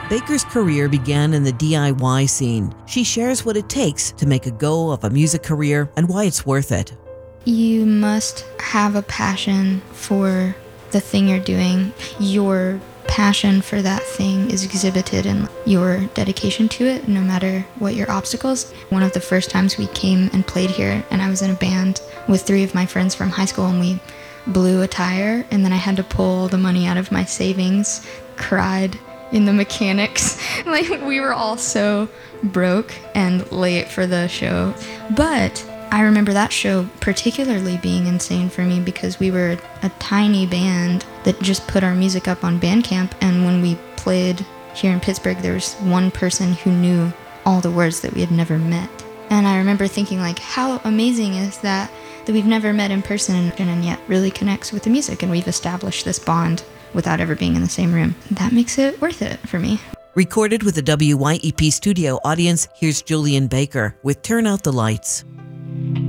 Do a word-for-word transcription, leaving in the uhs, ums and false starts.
Baker's career began in the D I Y scene. She shares what it takes to make a go of a music career and why it's worth it. You must have a passion for the thing you're doing. Your passion for that thing is exhibited in your dedication to it, no matter what your obstacles. One of the first times we came and played here, and I was in a band with three of my friends from high school, and we blew a tire, and then I had to pull the money out of my savings, cried in the mechanics. Like, we were all so broke and late for the show. But I remember that show particularly being insane for me because we were a tiny band that just put our music up on Bandcamp, and when we played here in Pittsburgh, there was one person who knew all the words that we had never met. And I remember thinking, like, how amazing is that, that we've never met in person and yet really connects with the music, and we've established this bond without ever being in the same room. That makes it worth it for me. Recorded with the W Y E P studio audience, here's Julien Baker with Turn Out the Lights.